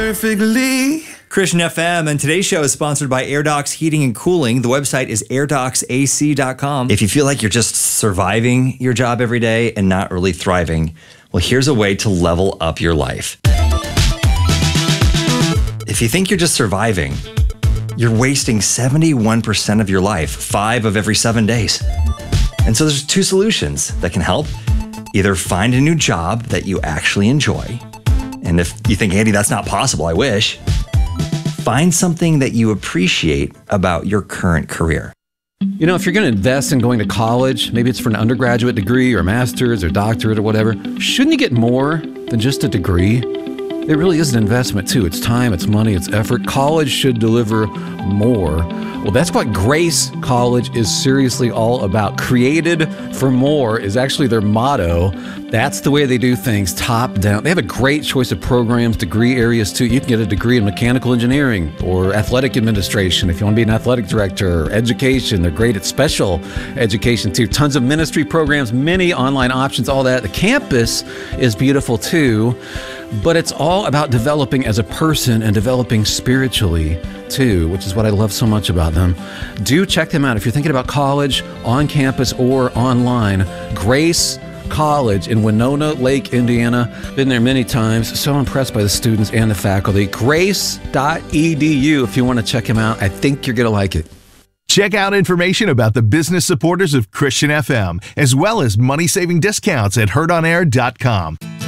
perfectly. Christian FM, and today's show is sponsored by AirDocs Heating and Cooling. The website is airdocsac.com. If you feel like you're just surviving your job every day and not really thriving, well, here's a way to level up your life. If you think you're just surviving, you're wasting 71% of your life, 5 of every 7 days. And so there's 2 solutions that can help. Either find a new job that you actually enjoy. And if you think, Andy, that's not possible, I wish. Find something that you appreciate about your current career. You know, if you're going to invest in going to college, maybe it's for an undergraduate degree or a master's or doctorate or whatever, shouldn't you get more than just a degree? It really is an investment too. It's time, it's money, it's effort. College should deliver more. Well, that's what Grace College is seriously all about. Created for more is actually their motto. That's the way they do things, top down. They have a great choice of programs, degree areas too. You can get a degree in mechanical engineering or athletic administration if you want to be an athletic director, or education. They're great at special education too. Tons of ministry programs, many online options, all that. The campus is beautiful too. But it's all about developing as a person and developing spiritually too, which is what I love so much about them. Do check them out if you're thinking about college, on campus or online. Grace College in Winona Lake, Indiana. Been there many times. So impressed by the students and the faculty. Grace.edu if you want to check them out. I think you're going to like it. Check out information about the business supporters of Christian FM, as well as money-saving discounts at heardonair.com.